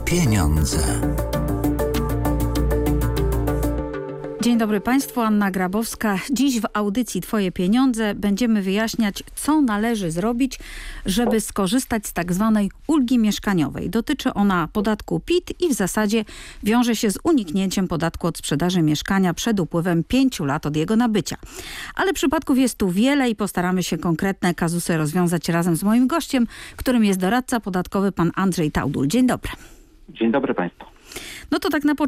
pieniądze. Dzień dobry Państwu, Anna Grabowska. Dziś w audycji Twoje pieniądze będziemy wyjaśniać, co należy zrobić, żeby skorzystać z tak zwanej ulgi mieszkaniowej. Dotyczy ona podatku PIT i w zasadzie wiąże się z uniknięciem podatku od sprzedaży mieszkania przed upływem 5 lat od jego nabycia. Ale przypadków jest tu wiele i postaramy się konkretne kazusy rozwiązać razem z moim gościem, którym jest doradca podatkowy pan Andrzej Taudul. Dzień dobry. Dzień dobry Państwu. No to tak na